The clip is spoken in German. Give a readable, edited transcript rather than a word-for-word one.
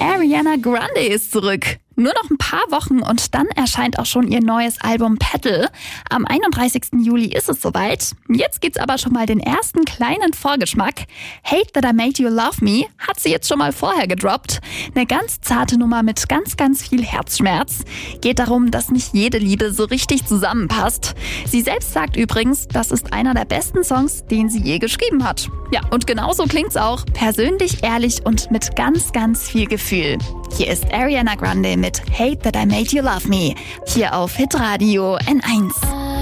Ariana Grande ist zurück. Nur noch ein paar Wochen und dann erscheint auch schon ihr neues Album Petal. Am 31. Juli ist es soweit. Jetzt gibt's aber schon mal den ersten kleinen Vorgeschmack. Hate That I Made You Love Me hat sie jetzt schon mal vorher gedroppt. Eine ganz zarte Nummer mit ganz, ganz viel Herzschmerz. Geht darum, dass nicht jede Liebe so richtig zusammenpasst. Sie selbst sagt übrigens, das ist einer der besten Songs, den sie je geschrieben hat. Ja, und genauso klingt's auch. Persönlich, ehrlich und mit ganz, ganz viel Gefühl. Hier ist Ariana Grande mit Hate That I Made You Love Me. Hier auf Hitradio N1.